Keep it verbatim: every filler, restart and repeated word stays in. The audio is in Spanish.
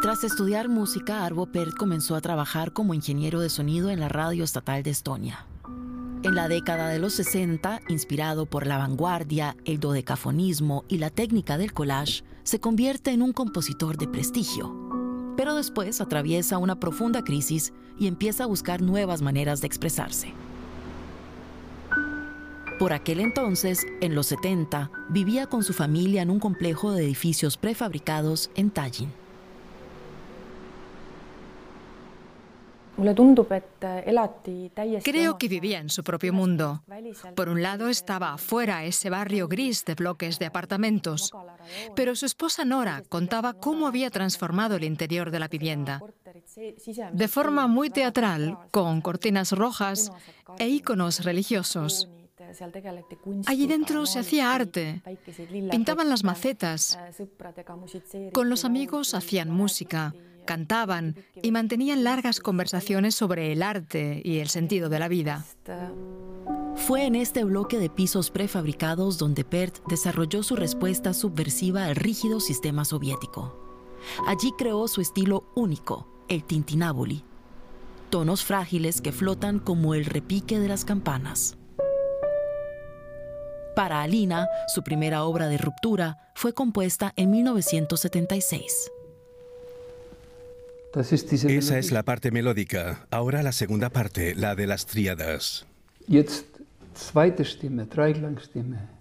Tras estudiar música, Arvo Pärt comenzó a trabajar como ingeniero de sonido en la radio estatal de Estonia. En la década de los sesenta, inspirado por la vanguardia, el dodecafonismo y la técnica del collage, se convierte en un compositor de prestigio. Pero después atraviesa una profunda crisis y empieza a buscar nuevas maneras de expresarse. Por aquel entonces, en los setenta, vivía con su familia en un complejo de edificios prefabricados en Tallinn. Creo que vivía en su propio mundo. Por un lado estaba afuera ese barrio gris de bloques de apartamentos, pero su esposa Nora contaba cómo había transformado el interior de la vivienda. De forma muy teatral, con cortinas rojas e íconos religiosos. Allí dentro se hacía arte, pintaban las macetas, con los amigos hacían música, cantaban y mantenían largas conversaciones sobre el arte y el sentido de la vida. Fue en este bloque de pisos prefabricados donde Pärt desarrolló su respuesta subversiva al rígido sistema soviético. Allí creó su estilo único, el tintinábuli, tonos frágiles que flotan como el repique de las campanas. Para Alina, su primera obra de ruptura fue compuesta en mil novecientos setenta y seis. Esa es la parte melódica. Ahora la segunda parte, la de las tríadas. Jetzt zweite Stimme, Dreiklangstimme.